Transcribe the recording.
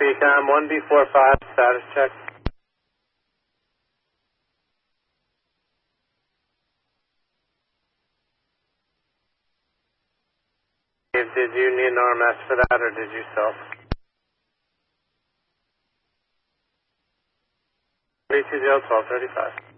PCOM 1B45, status check. Did you need an RMS for that, or did you self? 320-1235.